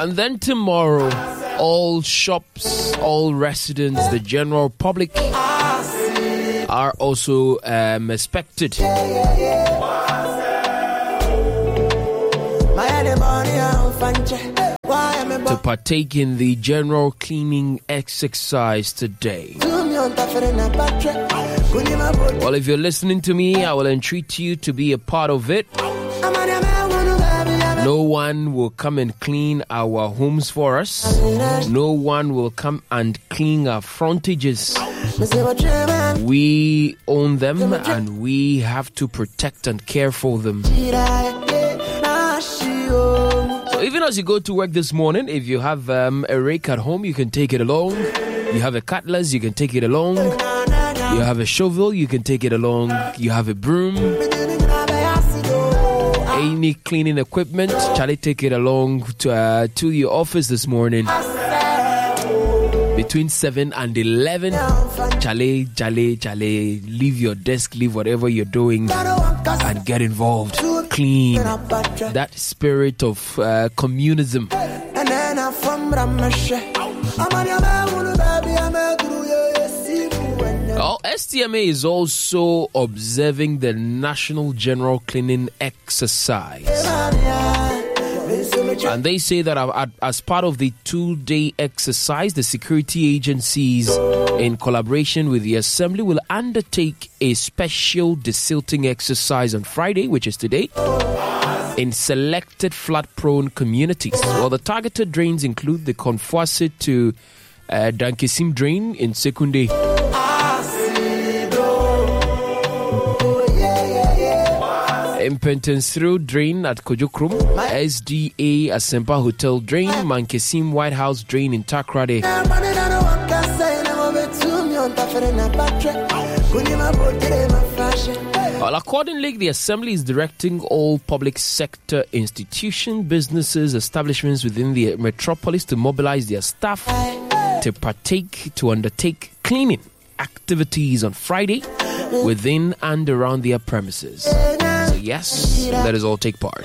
And then tomorrow, all shops, all residents, the general public are also expected to partake in the general cleaning exercise today. Well, if you're listening to me, I will entreat you to be a part of it. No one will come and clean our homes for us. No one will come and clean our frontages. We own them and we have to protect and care for them. So even as you go to work this morning, if you have a rake at home, you can take it along. You have a cutlass, you can take it along. You have a shovel, you can take it along. You have a broom. Any cleaning equipment, Charlie, take it along to your office this morning. Between 7 and 11, Charlie, leave your desk, leave whatever you're doing and get involved. Clean. That spirit of communism. STMA is also observing the National General Cleaning Exercise. And they say that as part of the 2-day exercise, the security agencies, in collaboration with the Assembly, will undertake a special desilting exercise on Friday, which is today, in selected flood-prone communities. Well, the targeted drains include the Konfuase to Dankesim drain in Sekunde, Impentensro drain at Kojokrum, SDA Asempa Hotel drain, Mankesim White House drain in Takrade. Well, accordingly, the Assembly is directing all public sector institutions, businesses, establishments within the metropolis to mobilize their staff to undertake cleaning activities on Friday within and around their premises. So yes, let us all take part.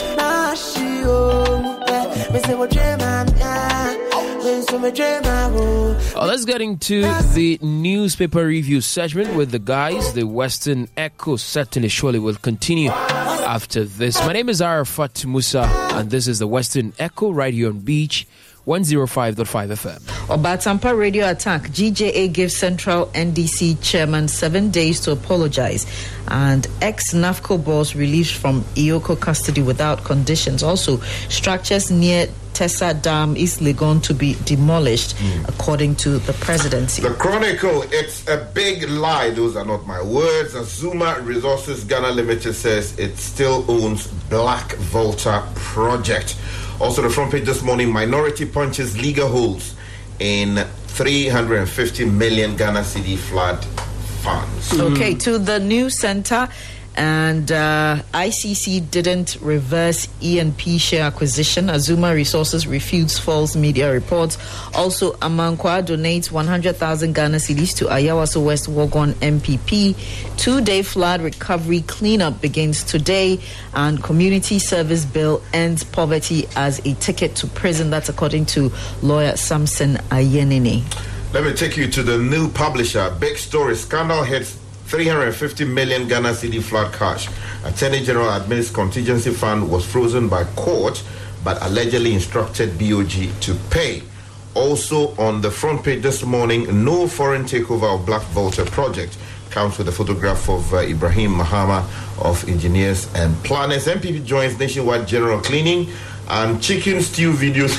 Let's get into the newspaper review segment with the guys. The Western Echo certainly surely will continue after this. My name is Arafat Musa, and this is the Western Echo right here on Beach 105.5 FM. Obatampa radio attack. GJA gives Central NDC chairman 7 days to apologize. And ex-NAFCO boss released from Ioko custody without conditions. Also, structures near Tessa Dam is going to be demolished, according to the presidency. The Chronicle, it's a big lie. Those are not my words. Azuma Resources Ghana Limited says it still owns Black Volta project. Also, the front page this morning, Minority Punches legal holes in 350 million Ghana cedi flood funds. Okay, to the news center. And ICC didn't reverse E&P share acquisition. Azuma Resources refutes false media reports. Also, Amankwa donates 100,000 Ghana cedis to Ayawaso West Wogon MPP. 2-day flood recovery cleanup begins today. And community service bill ends poverty as a ticket to prison. That's according to lawyer Samson Ayenini. Let me take you to the new publisher. Big story. Scandal hits 350 million Ghana cedi flood cash. Attorney General admits contingency fund was frozen by court, but allegedly instructed BOG to pay. Also on the front page this morning, no foreign takeover of Black Volta project. Comes with a photograph of Ibrahim Mahama of Engineers and Planners. MPP joins nationwide general cleaning and chicken stew videos.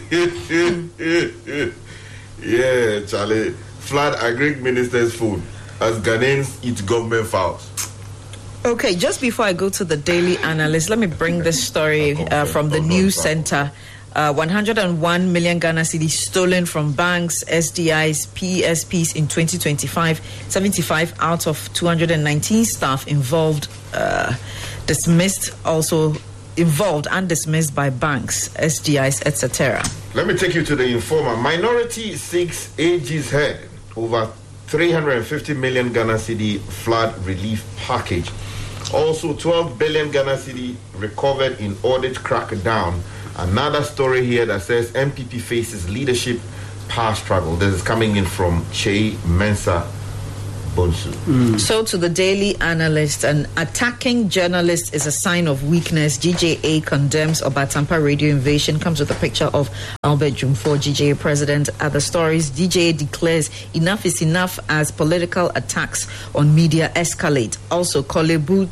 Yeah, Charlie. Flood agric minister's food as Ghanaians eat government fowls. Okay, just before I go to the Daily Analyst, let me bring this story from the news center. 101 million Ghana cedis stolen from banks, SDIs, PSPs in 2025. 75 out of 219 staff involved, dismissed, also involved and dismissed by banks, SDIs, etc. Let me take you to the Informer. Minority seeks AG's head over 350 million Ghana cedi flood relief package. Also, 12 billion Ghana cedi recovered in audit crackdown Another story here that says MPP faces leadership power struggle. This is coming in from Che Mensa Bonsu. So to the Daily Analyst, an attacking journalist is a sign of weakness. GJA condemns Obatampa radio invasion. Comes with a picture of Albert Jumfo, GJA president. Other stories, GJA declares enough is enough as political attacks on media escalate. Also, Kolebu's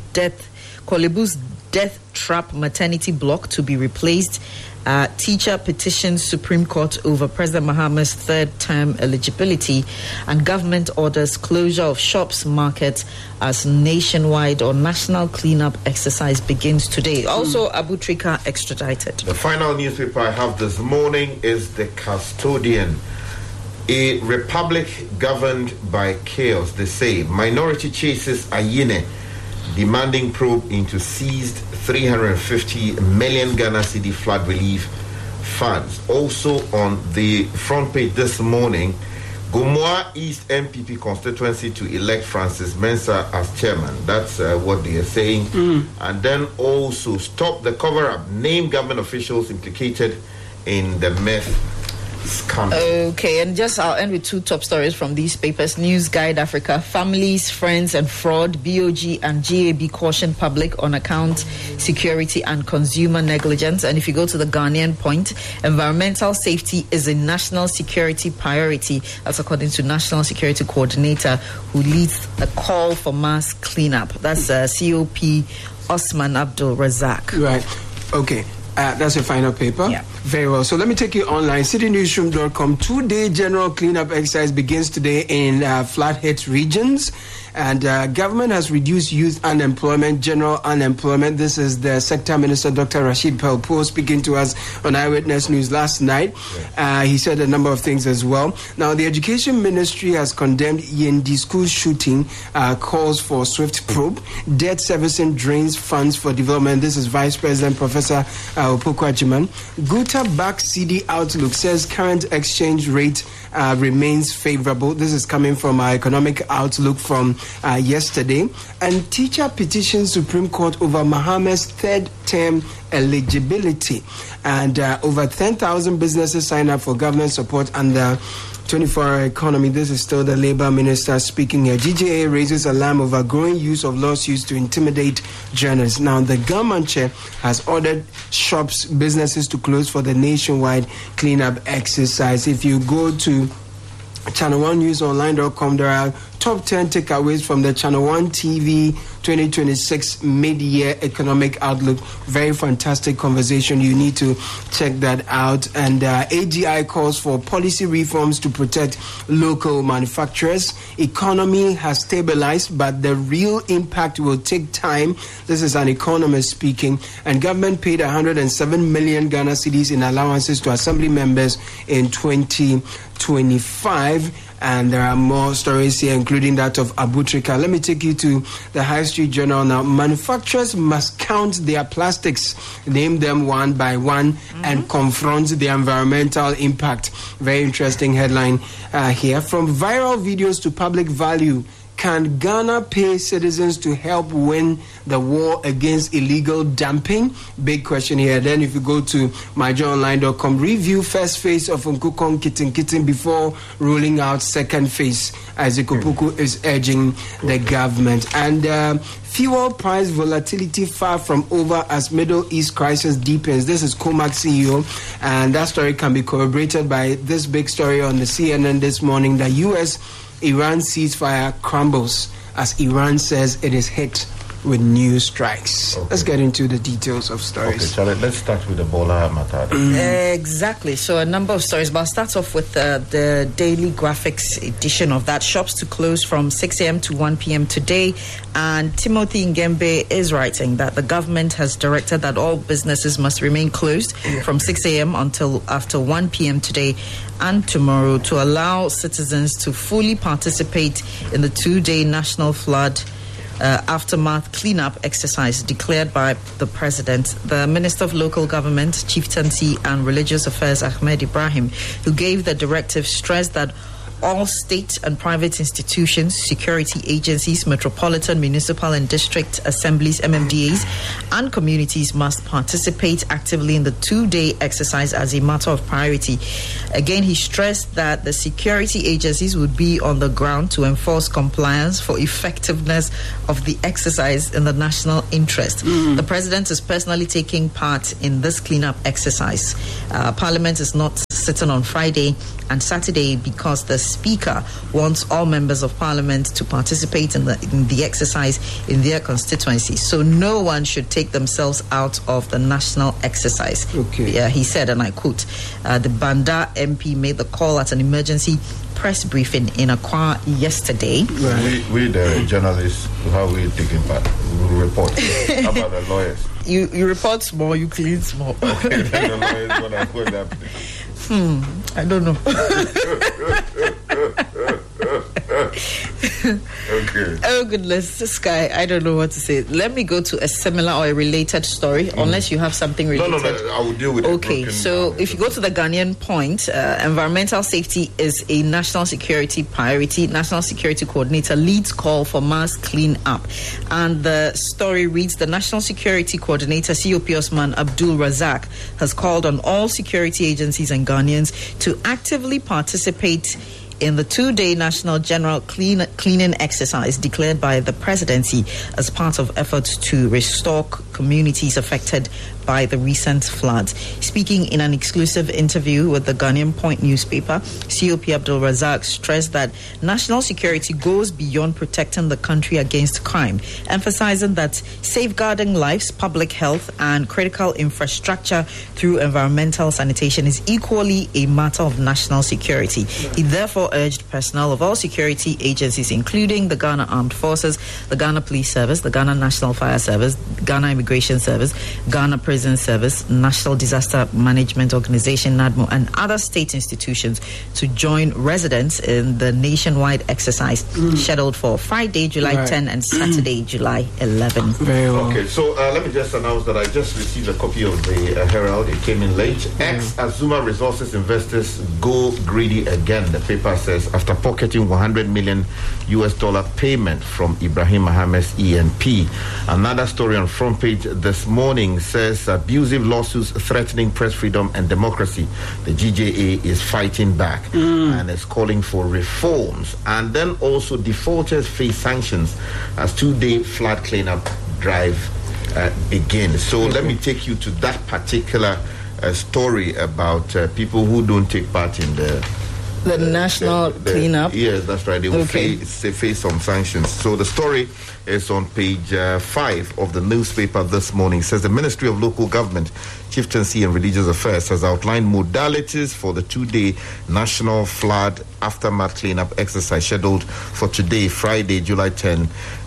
death trap maternity block to be replaced. Teacher petitions Supreme Court over President Mahama's third term eligibility, and government orders closure of shops, markets as nationwide or national cleanup exercise begins today. Also, Abu Trika extradited. The final newspaper I have this morning is The Custodian. A republic governed by chaos, they say. Minority chases Ayine, demanding probe into seized 350 million Ghana cedi flood relief funds. Also on the front page this morning, Gomoa East MPP constituency to elect Francis Mensah as chairman. That's what they are saying. And then also stop the cover-up. Name government officials implicated in the meth scandal. Okay, and I'll end with two top stories from these papers. News Guide Africa, families, friends and fraud. BOG and GAB caution public on account security and consumer negligence. And if you go to the Ghanaian Point, environmental safety is a national security priority. That's according to National Security Coordinator, who leads a call for mass cleanup. That's COP Osman Abdul Razak. Right. Okay. That's your final paper? Yeah. Very well. So let me take you online. CityNewsroom.com. 2-day general cleanup exercise begins today in flood-hit regions. And government has reduced youth unemployment, general unemployment. This is the Sector Minister, Dr. Rashid Pelpo, speaking to us on Eyewitness News last night. He said a number of things as well. Now, the Education Ministry has condemned Yendi school shooting, calls for swift probe. Debt servicing drains funds for development. This is Vice President Professor Opoku Ajiman. Guta back CD outlook says current exchange rate remains favorable. This is coming from our economic outlook from yesterday. And teacher petitions Supreme Court over Mahama's third term eligibility. And over 10,000 businesses sign up for government support under 24-hour economy. This is still the Labour Minister speaking here. GJA raises alarm over growing use of lawsuits to intimidate journalists. Now, the government chair has ordered shops, businesses to close for the nationwide cleanup exercise. If you go to channel1newsonline.com, there are top 10 takeaways from the Channel 1 TV 2026 mid-year economic outlook. Very fantastic conversation. You need to check that out. And AGI calls for policy reforms to protect local manufacturers. Economy has stabilized, but the real impact will take time. This is an economist speaking. And government paid 107 million Ghana cedis in allowances to assembly members in 2025. And there are more stories here, including that of Abu Trika. Let me take you to the High Street Journal now. Manufacturers must count their plastics, name them one by one, and confront the environmental impact. Very interesting headline here. From viral videos to public value, can Ghana pay citizens to help win the war against illegal dumping? Big question here. Then if you go to myjoyonline.com, review first phase of Nkukong Kitten before rolling out second phase. Isaac Opoku is urging the government. And fuel price volatility far from over as Middle East crisis deepens. This is Comac CEO, and that story can be corroborated by this big story on the CNN this morning. The U.S.-Iran ceasefire crumbles as Iran says it is hit with new strikes. Okay. Let's get into the details of stories. Okay, Charlotte, let's start with the Bola Matadi. Exactly. So a number of stories, but I'll start off with the daily graphics edition of that. Shops to close from 6 a.m. to 1 p.m. today. And Timothy Ngembe is writing that the government has directed that all businesses must remain closed from 6 a.m. until after 1 p.m. today and tomorrow to allow citizens to fully participate in the 2-day national flood aftermath cleanup exercise declared by the president. The Minister of Local Government, Chieftaincy and Religious Affairs, Ahmed Ibrahim, who gave the directive, stressed that all state and private institutions, security agencies, metropolitan, municipal and district assemblies, MMDAs, and communities must participate actively in the 2-day exercise as a matter of priority. Again, he stressed that the security agencies would be on the ground to enforce compliance for effectiveness of the exercise in the national interest. The president is personally taking part in this cleanup exercise. Parliament is not sitting on Friday and Saturday because the Speaker wants all members of Parliament to participate in the exercise in their constituency. So no one should take themselves out of the national exercise. Okay. He said, and I quote, the Banda MP made the call at an emergency press briefing in Accra yesterday. Right. We the journalists, how we taking part? We will report. How about the lawyers? You report small, you clean small. Okay, then the lawyers gonna put that. I don't know. Okay. Oh goodness, this guy, I don't know what to say. Let me go to a similar or a related story, unless you have something related. No, I will deal with it. Okay, so if you go to the Ghanaian Point, environmental safety is a national security priority. National Security Coordinator leads call for mass clean up. And the story reads, the National Security Coordinator, COP Osman Abdul Razak, has called on all security agencies and Ghanaians to actively participate in the 2-day national general cleaning exercise declared by the presidency as part of efforts to restore communities affected by the recent floods. Speaking in an exclusive interview with the Ghanaian Point newspaper, COP Abdul Razak stressed that national security goes beyond protecting the country against crime, emphasizing that safeguarding lives, public health, and critical infrastructure through environmental sanitation is equally a matter of national security. He therefore urged personnel of all security agencies, including the Ghana Armed Forces, the Ghana Police Service, the Ghana National Fire Service, Ghana Immigration Service, Ghana Prison Service, National Disaster Management Organization, NADMO, and other state institutions to join residents in the nationwide exercise scheduled for Friday, July 10 and Saturday, July 11. Very well. Okay, so let me just announce that I just received a copy of the Herald. It came in late. Ex-Azuma Resources investors go greedy again, the paper says, after pocketing $100 million payment from Ibrahim Mohammed's ENP. Another story on front page this morning says abusive lawsuits threatening press freedom and democracy. The GJA is fighting back and is calling for reforms. And then also defaulters face sanctions as 2-day flood cleanup drive begins. So let me take you to that particular story about people who don't take part in the national cleanup. Yes, that's right. They will face some sanctions. So the story is on page 5 of the newspaper this morning. It says the Ministry of Local Government, Chieftaincy and Religious Affairs has outlined modalities for the 2-day national flood aftermath cleanup exercise scheduled for today, Friday, July 10,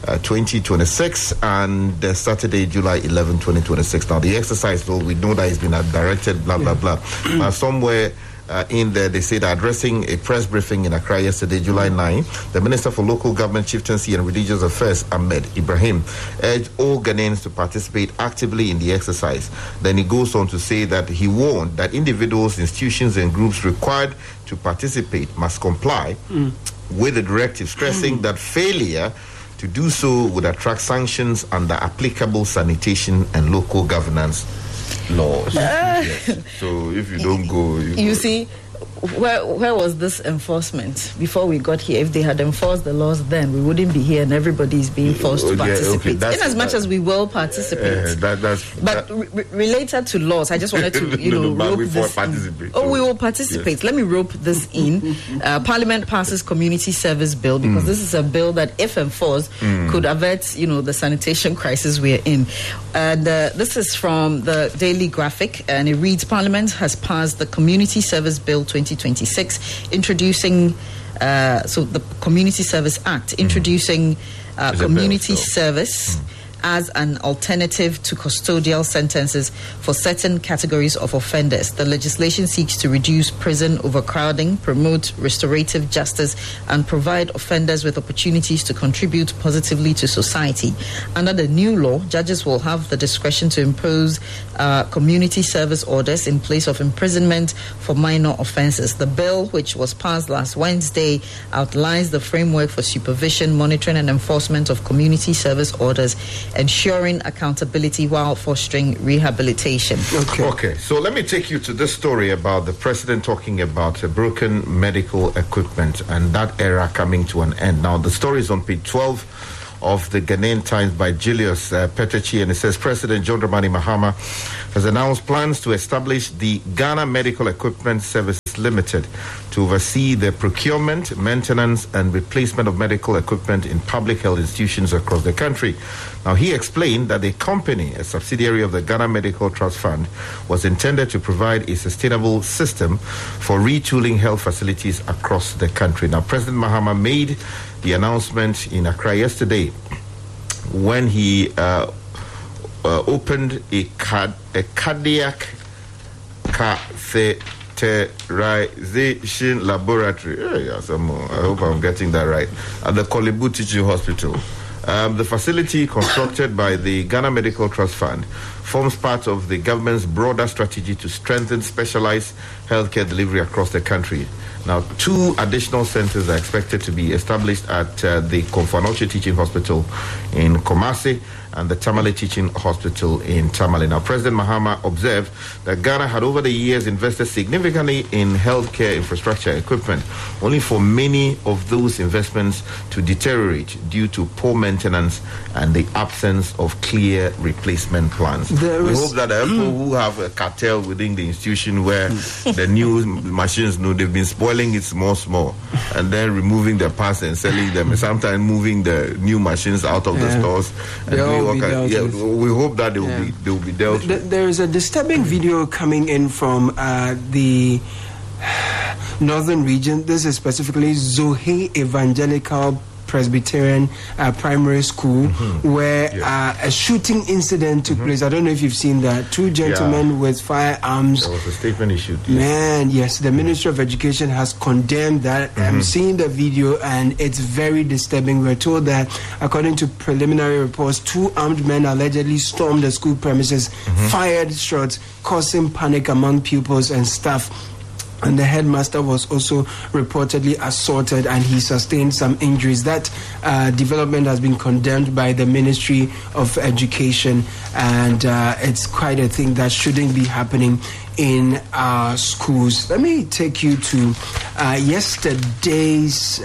2026, and Saturday, July 11, 2026. Now, the exercise, though, we know that it's been directed, blah, blah, blah. Somewhere in there, they say that addressing a press briefing in Accra yesterday, July 9, the Minister for Local Government, Chieftaincy and Religious Affairs, Ahmed Ibrahim, urged all Ghanaians to participate actively in the exercise. Then he goes on to say that he warned that individuals, institutions and groups required to participate must comply with the directive, stressing that failure to do so would attract sanctions under applicable sanitation and local governance laws. Yes. So if you don't go, you see, where was this enforcement before we got here? If they had enforced the laws then, we wouldn't be here and everybody is being forced to participate. In as much as we will participate. Related to laws, I just wanted to, rope this in. We will participate. Yes. Let me rope this in. Parliament passes community service bill because this is a bill that, if enforced, could avert, the sanitation crisis we're in. And this is from the Daily Graphic, and it reads, Parliament has passed the Community Service Bill 2026, introducing the Community Service Act, introducing community service as an alternative to custodial sentences for certain categories of offenders. The legislation seeks to reduce prison overcrowding, promote restorative justice, and provide offenders with opportunities to contribute positively to society. Under the new law, judges will have the discretion to impose community service orders in place of imprisonment for minor offenses. The bill, which was passed last Wednesday, outlines the framework for supervision, monitoring, and enforcement of community service orders, ensuring accountability while fostering rehabilitation. Okay, so let me take you to this story about the president talking about broken medical equipment and that era coming to an end. Now, the story is on page 12 of the Ghanaian Times by Julius Petechi, and it says President John Dramani Mahama has announced plans to establish the Ghana Medical Equipment Service Limited to oversee the procurement, maintenance, and replacement of medical equipment in public health institutions across the country. Now, he explained that the company, a subsidiary of the Ghana Medical Trust Fund, was intended to provide a sustainable system for retooling health facilities across the country. Now, President Mahama made the announcement in Accra yesterday when he opened a cardiac catheterization laboratory. I hope I'm getting that right. At the Kolebu Teaching Hospital. The facility, constructed by the Ghana Medical Trust Fund, forms part of the government's broader strategy to strengthen specialized healthcare delivery across the country. Now, 2 additional centers are expected to be established at the Komfo-Anokye Teaching Hospital in Kumasi and the Tamale Teaching Hospital in Tamale. Now, President Mahama observed that Ghana had over the years invested significantly in healthcare infrastructure equipment, only for many of those investments to deteriorate due to poor maintenance and the absence of clear replacement plans. We hope that the people who have a cartel within the institution where the new machines, they've been spoiling it small, and then removing the parts and selling them, and sometimes moving the new machines out of the stores. And we hope that they will be dealt with. There is a disturbing video coming in from the northern region. This is specifically Zohe Evangelical Presbyterian Primary School, where a shooting incident took place. I don't know if you've seen that. 2 gentlemen with firearms. There was a statement issued. Yes. Man, yes, the Ministry of Education has condemned that. I'm seeing the video and it's very disturbing. We're told that, according to preliminary reports, 2 armed men allegedly stormed the school premises, fired shots, causing panic among pupils and staff. And the headmaster was also reportedly assaulted and he sustained some injuries. That development has been condemned by the Ministry of Education, and it's quite a thing that shouldn't be happening in our schools. Let me take you to yesterday's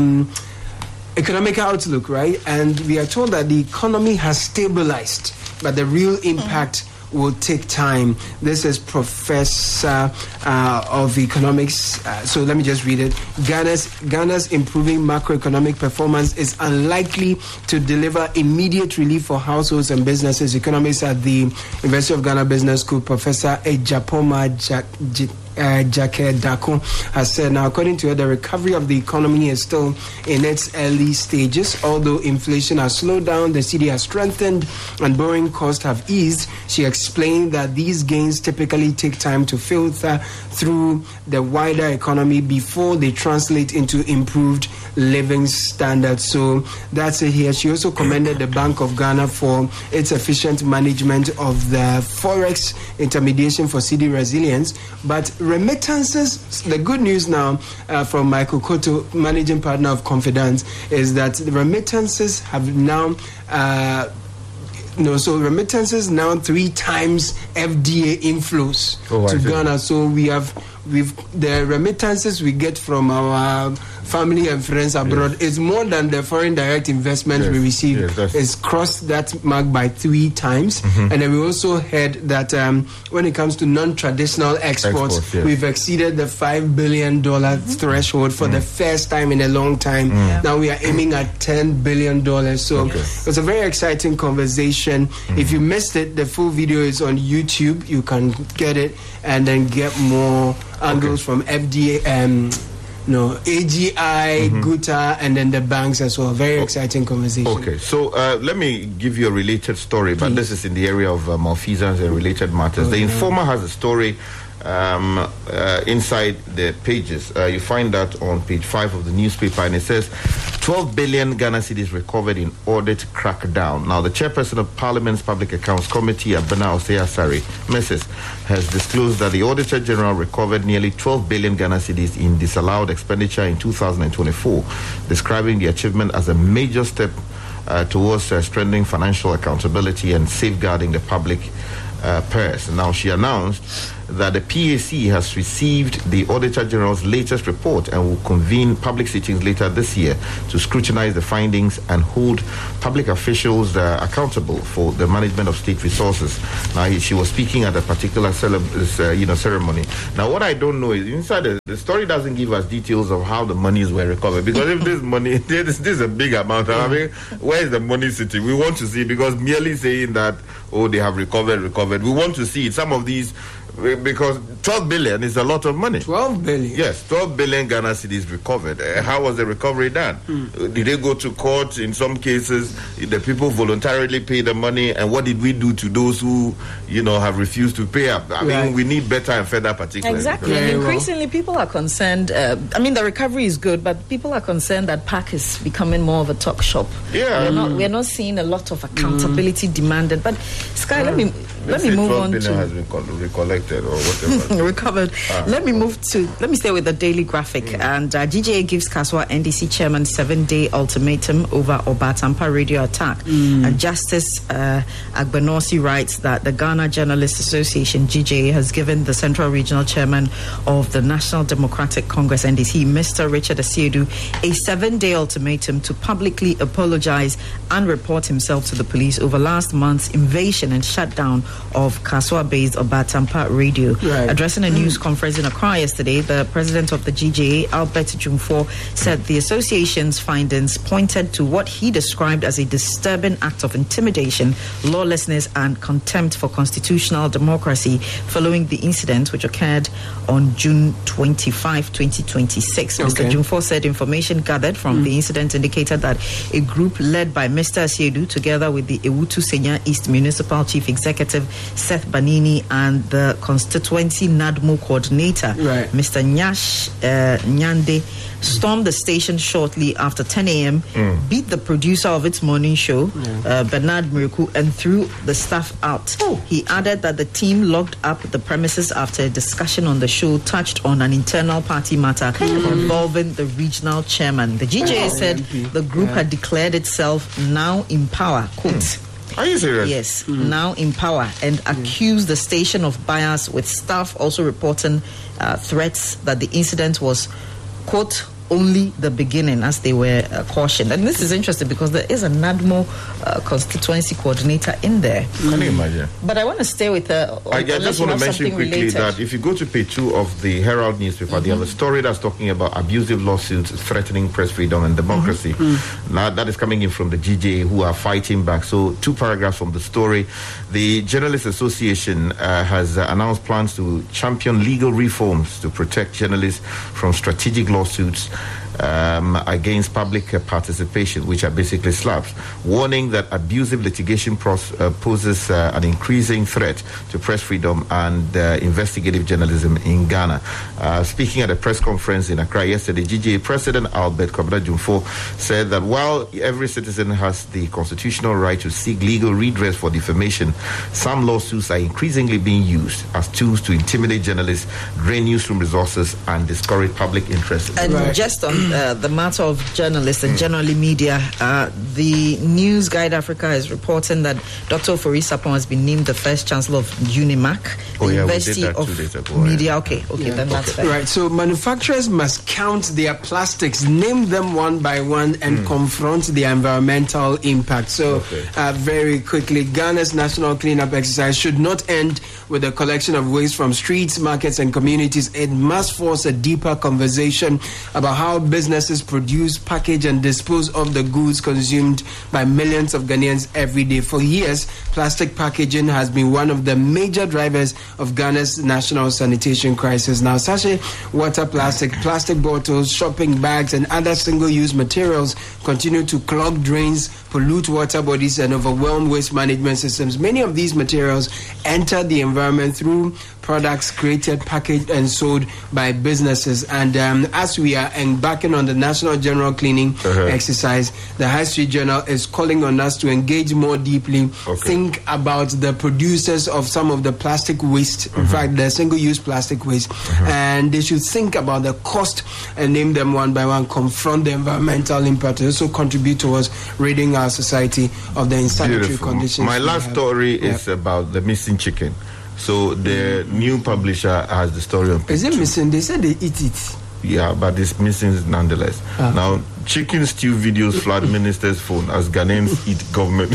economic outlook, right? And we are told that the economy has stabilized, but the real impact will take time. This is Professor of Economics. So let me just read it. Ghana's improving macroeconomic performance is unlikely to deliver immediate relief for households and businesses. Economists at the University of Ghana Business School, Professor Ejapoma Jake Dako has said. Now, according to her, the recovery of the economy is still in its early stages. Although inflation has slowed down, the cedi has strengthened, and borrowing costs have eased. She explained that these gains typically take time to filter through the wider economy before they translate into improved living standards. So that's it here. She also commended the Bank of Ghana for its efficient management of the forex intermediation for cedi resilience. But remittances, the good news now from Michael Koto, managing partner of Confidence, is that the remittances have now so remittances now 3 times FDA inflows to Ghana. So we've the remittances we get from our family and friends abroad is more than the foreign direct investments we receive. It's crossed that mark by 3 times. And then we also heard that when it comes to non-traditional exports, we've exceeded the $5 billion threshold for the first time in a long time. Now we are aiming at $10 billion. So it's a very exciting conversation. If you missed it, the full video is on YouTube. You can get it and then get more angles from FDA AGI, Guta, and then the banks as well. Very exciting conversation. Okay, so let me give you a related story, but this is in the area of malfeasance and related matters. The Informer has a story inside the pages. You find that on page 5 of the newspaper, and it says 12 billion Ghana cedis recovered in audit crackdown. Now, the chairperson of Parliament's Public Accounts Committee, Abena Osei-Asare, Mrs., has disclosed that the Auditor General recovered nearly 12 billion Ghana cedis in disallowed expenditure in 2024, describing the achievement as a major step towards strengthening financial accountability and safeguarding the public purse. Now, she announced that the PAC has received the Auditor General's latest report and will convene public sittings later this year to scrutinize the findings and hold public officials accountable for the management of state resources. Now, she was speaking at a particular ceremony. Now, what I don't know is inside the story doesn't give us details of how the monies were recovered, because if this money, this is a big amount. I mean, where is the money sitting? We want to see, because merely saying that, they have recovered, we want to see it. Some of these, because 12 billion is a lot of money. 12 billion? Yes, 12 billion Ghana cedis recovered. How was the recovery done? Did they go to court? In some cases, the people voluntarily pay the money. And what did we do to those who, have refused to pay up? I mean, we need better and further particulars. Exactly. And increasingly, people are concerned. The recovery is good, but people are concerned that PAC is becoming more of a talk shop. Yeah. We're not seeing a lot of accountability demanded. But, Sky, let me move on to... has been recollected or whatever. Recovered. Let me stay with the Daily Graphic. And GJA gives Kaswa NDC chairman 7-day ultimatum over Obatampa radio attack. And Justice Agbenorsi writes that the Ghana Journalists Association, GJA, has given the Central Regional Chairman of the National Democratic Congress, NDC, Mr. Richard Asiedu, a 7-day ultimatum to publicly apologize and report himself to the police over last month's invasion and shutdown of Kaswa-based Obatampa Radio. Right. Addressing a news conference in Accra yesterday, the president of the GJA, Albert Jumfo, said the association's findings pointed to what he described as a disturbing act of intimidation, lawlessness, and contempt for constitutional democracy following the incident which occurred on June 25, 2026. Okay. Mr. Jumfo said information gathered from the incident indicated that a group led by Mr. Asiedu, together with the Ewutu Senya East Municipal Chief Executive Seth Banini and the constituency NADMO coordinator, Mr. Nyash Nyande, stormed the station shortly after 10 a.m., beat the producer of its morning show, Bernard Miriku, and threw the staff out. He added that the team locked up the premises after a discussion on the show touched on an internal party matter involving the regional chairman. The GJA said the group had declared itself now in power, quote. Are you serious? Yes, now in power, and accused the station of bias, with staff also reporting threats that the incident was, quote, only the beginning, as they were cautioned. And this is interesting because there is a NADMO constituency coordinator in there. Can you imagine? But I want to stay with I just want to mention quickly that if you go to page 2 of the Herald newspaper, they have a story that's talking about abusive lawsuits threatening press freedom and democracy. Now, that is coming in from the GJA, who are fighting back. So 2 paragraphs from the story. The Journalists Association has announced plans to champion legal reforms to protect journalists from strategic lawsuits against public participation, which are basically slaps, warning that abusive litigation poses an increasing threat to press freedom and investigative journalism in Ghana. Speaking at a press conference in Accra yesterday, GJA President Albert Kwabena Jumfo said that while every citizen has the constitutional right to seek legal redress for defamation, some lawsuits are increasingly being used as tools to intimidate journalists, drain newsroom resources, and discourage public interest. And just on the matter of journalists and generally media, the News Guide Africa is reporting that Dr. Ofori Sapon has been named the first chancellor of UNIMAC, the University of Media. Okay, then that's fair. Right, so manufacturers must count their plastics, name them one by one, and confront the environmental impact. So, very quickly, Ghana's national cleanup exercise should not end with the collection of waste from streets, markets, and communities. It must force a deeper conversation about how businesses produce, package, and dispose of the goods consumed by millions of Ghanaians every day. For years, plastic packaging has been one of the major drivers of Ghana's national sanitation crisis. Now, sachet water, plastic bottles, shopping bags, and other single-use materials continue to clog drains, pollute water bodies, and overwhelm waste management systems. Many of these materials enter the environment through products created, packaged, and sold by businesses. And as we are embarking on the National General Cleaning exercise, the High Street Journal is calling on us to engage more deeply, think about the producers of some of the plastic waste, in fact, the single-use plastic waste, and they should think about the cost and name them one by one, confront the environmental impact, and also contribute towards ridding our society of the insanitary conditions. My last story is about the missing chicken. So the new publisher has the story on page 2. Is it missing? They said they eat it. Yeah, but it's missing nonetheless. Now, chicken stew videos flood minister's phone as Ghanaians eat government.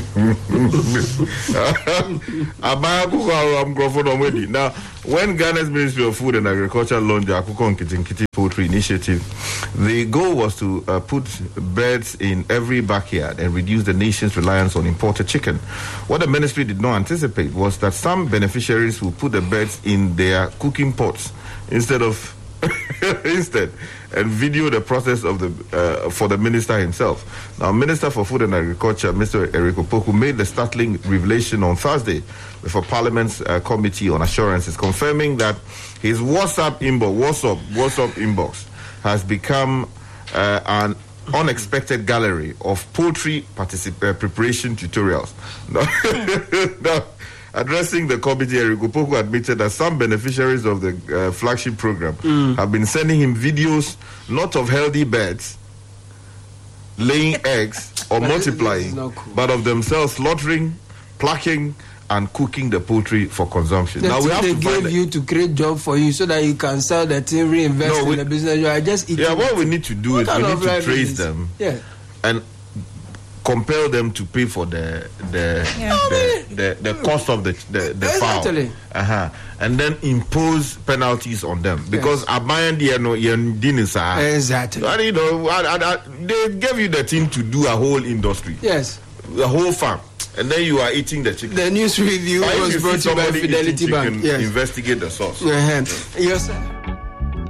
Now, when Ghana's Ministry of Food and Agriculture launched the Akukon Kitinkiti Poultry Initiative, the goal was to put birds in every backyard and reduce the nation's reliance on imported chicken. What the ministry did not anticipate was that some beneficiaries will put the birds in their cooking pots instead and video the process of the for the minister himself. Now, Minister for Food and Agriculture, Mr. Eric Opoku, made the startling revelation on Thursday before Parliament's Committee on Assurances, confirming that his WhatsApp inbox has become an unexpected gallery of poultry preparation tutorials. Now, addressing the committee, Eric Opoku admitted that some beneficiaries of the flagship program have been sending him videos not of healthy birds laying eggs or multiplying, but of themselves slaughtering, plucking, and cooking the poultry for consumption. Now we have to give you to create job for you so that you can sell the thing, reinvest in the business. You are just eating. Yeah, what we need to do is we need to trace them and compel them to pay for the cost of the fowl, and then impose penalties on them because exactly. They gave you the thing to do a whole industry, the whole farm, and then you are eating the chicken. The news review was brought to you by Fidelity Bank. Investigate the source. Yes, sir.